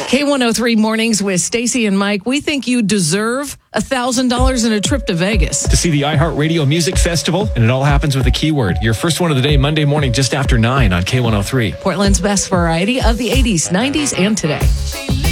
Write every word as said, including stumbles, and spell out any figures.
K one oh three Mornings with Stacy and Mike. We think you deserve one thousand dollars and a trip to Vegas. To see the iHeartRadio Music Festival, and it all happens with a keyword. Your first one of the day, Monday morning, just after nine on K one oh three. Portland's best variety of the eighties, nineties, and today.